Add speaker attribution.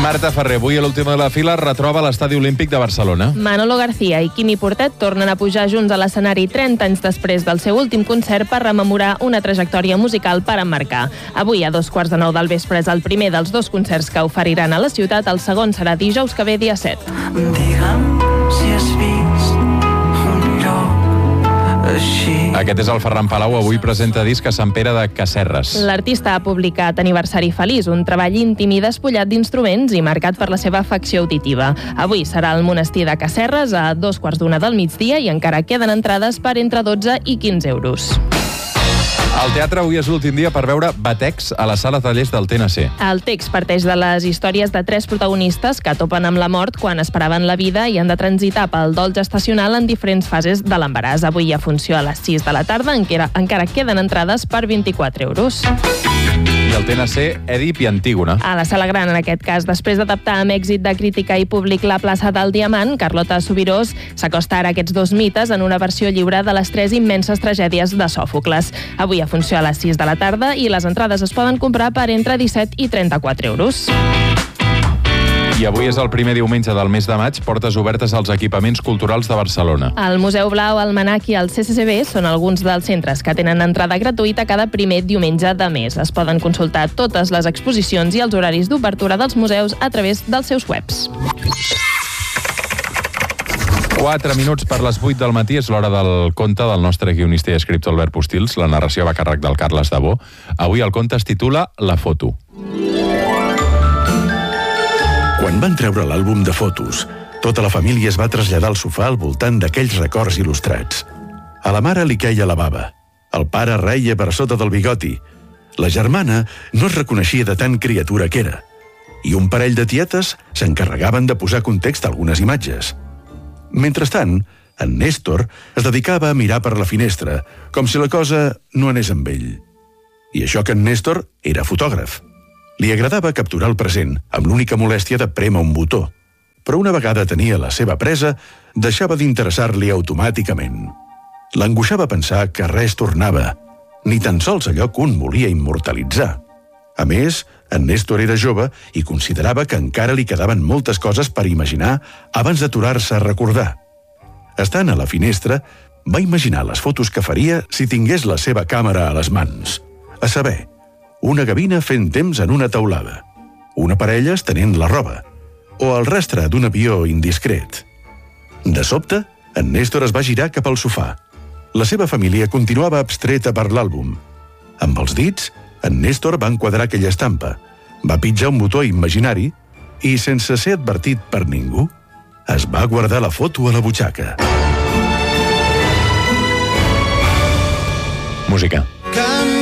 Speaker 1: Marta Ferrer, avui a l'última de la fila retroba l'Estadi Olímpic de Barcelona.
Speaker 2: Manolo García i Quimi Portet tornen a pujar junts a l'escenari 30 anys després del seu últim concert per rememorar una trajectòria musical per emmarcar. Avui, a 2:15 del vespre, és el primer dels dos concerts que oferiran a la ciutat. El segon serà dijous que ve, dia 7.
Speaker 3: Digue'm si has vist un lloc així.
Speaker 1: Aquest és el Ferran Palau, avui presenta disc a Sant Pere de Casserres.
Speaker 2: L'artista ha publicat Aniversari Feliç, un treball íntim i despullat d'instruments i marcat per la seva afecció auditiva. Avui serà al monestir de Casserres a 2:15 del migdia i encara queden entrades per entre 12 i 15 euros.
Speaker 1: Al teatre avui és l'últim dia per veure Batecs a la sala Tallers del TNC.
Speaker 2: El text parteix de les històries de 3 protagonistes que topen amb la mort quan esperaven la vida i han de transitar pel dol gestacional en diferents fases de l'embaràs. Avui hi ha funció a les 6 de la tarda, encara queden entrades per 24 euros.
Speaker 1: I el TNC, Èdip i Antígona.
Speaker 2: A la sala gran, en aquest cas, després d'adaptar amb èxit de crítica i públic La plaça del Diamant, Carlota Subirós s'acosta ara a aquests dos mites en una versió lliure de les 3 immenses tragèdies de Sòfocles. Avui hi ha funció a les 6 de la tarda i les entrades es poden comprar per entre 17 i 34 euros.
Speaker 1: I avui és el primer diumenge del mes de maig, portes obertes als equipaments culturals de Barcelona.
Speaker 2: El Museu Blau, el Manac i el CCCB són alguns dels centres que tenen entrada gratuïta cada primer diumenge de mes. Es poden consultar totes les exposicions i els horaris d'obertura dels museus a través dels seus webs.
Speaker 1: 4 minuts per les 8 del matí, és l'hora del conte del nostre guionista i escriptor Albert Postils. La narració va a càrrec del Carles Dabó. Avui el conte es titula La foto.
Speaker 4: Quan van treure l'àlbum de fotos, tota la família es va traslladar al sofà al voltant d'aquells records il·lustrats. A la mare li queia la bava. El pare reia per sota del bigoti. La germana no es reconeixia de tan criatura que era. I un parell de tietes s'encarregaven de posar context a algunes imatges. Mentrestant, en Néstor es dedicava a mirar per la finestra, com si la cosa no anés amb ell. I això que en Néstor era fotògraf. Li agradava capturar el present, amb l'única molèstia de prémer un botó. Però una vegada tenia la seva presa, deixava d'interessar-li automàticament. L'angoixava pensar que res tornava, ni tan sols allò que un volia immortalitzar. A més, en Néstor era jove i considerava que encara li quedaven moltes coses per imaginar abans d'aturar-se a recordar. Estant a la finestra, va imaginar les fotos que faria si tingués la seva càmera a les mans. A saber, una gavina fent temps en una teulada, una parella estenent la roba, o el rastre d'un avió indiscret. De sobte, en Néstor es va girar cap al sofà. La seva família continuava abstreta per l'àlbum. Amb els dits, en Néstor va enquadrar aquella estampa, va pitjar un botó imaginari i, sense ser advertit per ningú, es va guardar la foto a la butxaca.
Speaker 1: Música.